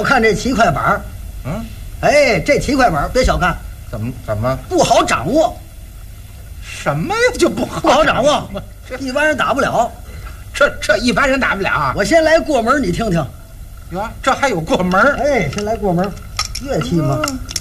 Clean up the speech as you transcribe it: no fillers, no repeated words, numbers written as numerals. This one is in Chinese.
看这棋快板，哎，这棋快板别小看， 怎么不好掌握？ 什么呀？就不好掌握，一般人打不了。 这一般人打不了啊！ 我先来过门，你听听。 哟，这还有过门？ 哎，先来过门，乐器嘛。